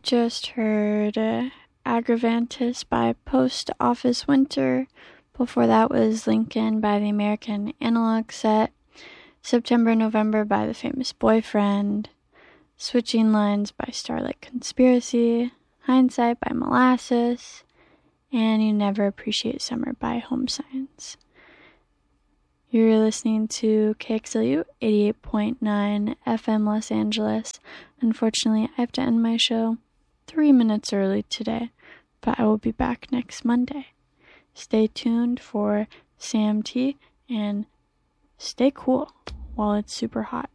just heard Aggravantis by Post Office Winter. Before that was Lincoln by the American Analog Set. September November by The Famous Boyfriend. Switching Lines by Starlight Conspiracy. Hindsight by Molasses. And You Never Appreciate Summer by Home Science. You're listening to KXLU 88.9 FM Los Angeles. Unfortunately, I have to end my show 3 minutes early today, but I will be back next Monday. Stay tuned for Sam T and stay cool while it's super hot.